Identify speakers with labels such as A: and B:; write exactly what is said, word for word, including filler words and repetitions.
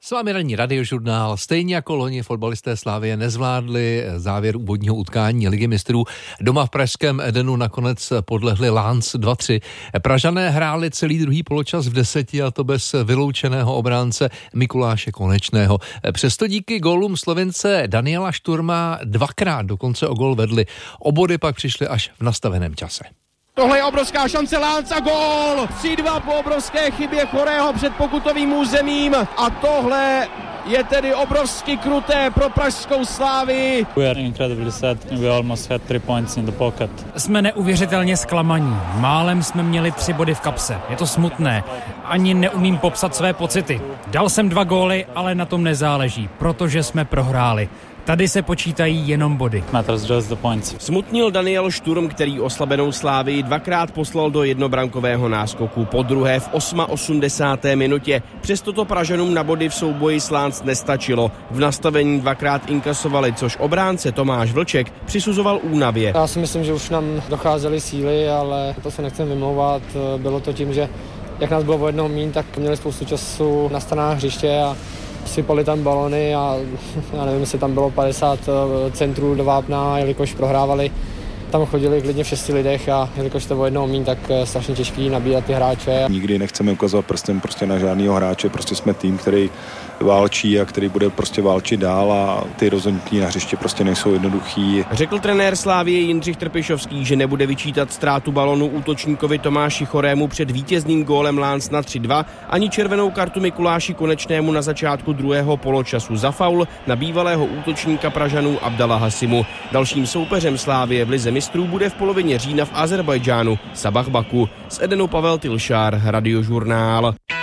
A: S vámi ranní radiožurnál. Stejně jako loni fotbalisté Slavie nezvládli závěr úvodního utkání Ligy mistrů. Doma v pražském Edenu nakonec podlehli Lans dva tři. Pražané hráli celý druhý poločas v deseti, a to bez vyloučeného obránce Mikuláše Konečného. Přesto díky gólům Slovince Daniela Šturma dvakrát dokonce o gól vedli. O body pak přišli až v nastaveném čase.
B: Tohle je obrovská šance, Lánc a gól! tři dva po obrovské chybě Chorého před pokutovým územím a tohle je tedy obrovsky kruté pro pražskou Slavii.
C: We are incredibly sad. We almost had three points in the pocket.
D: Jsme neuvěřitelně zklamaní. Málem jsme měli tři body v kapse. Je to smutné. Ani neumím popsat své pocity. Dal jsem dva góly, ale na tom nezáleží, protože jsme prohráli. Tady se počítají jenom body.
C: Matters just the points.
B: Smutnil Daniel Šturm, který oslabenou Slávii dvakrát poslal do jednobrankového náskoku, po druhé v osmadesáté osmé minutě. Přesto to Pražanům na body v souboji s Lánc nestačilo. V nastavení dvakrát inkasovali, což obránce Tomáš Vlček přisuzoval únavě.
E: Já si myslím, že už nám docházely síly, ale to se nechcem vymlouvat. Bylo to tím, že jak nás bylo o jednoho míň, tak měli spoustu času na stranách hřiště a sypali tam balony a já nevím, jestli tam bylo padesát centrů do vápna, jelikož prohrávali. Tam chodili klidně v šesti lidech a jelikož to o jednoho míň, tak strašně těžký nabírat ty hráče.
F: Nikdy nechceme ukazovat prstem prostě na žádného hráče, prostě jsme tým, který válčí a který bude prostě válčit dál a ty rozhodnutí na hřiště prostě nejsou jednoduchý.
B: Řekl trenér Slávie Jindřich Trpišovský, že nebude vyčítat ztrátu balonu útočníkovi Tomáši Chorému před vítězným gólem Lánc na tři dva, ani červenou kartu Mikuláši Konečnému na začátku druhého poločasu za faul na bývalého útočníka Pražanů Abdala Hasimu. Dalším soupeřem Slávie v Lize mistrů bude v polovině října v Azerbajdžánu Sabah Baku. Z Edenu Pavel Tilšár, Radiožurnál.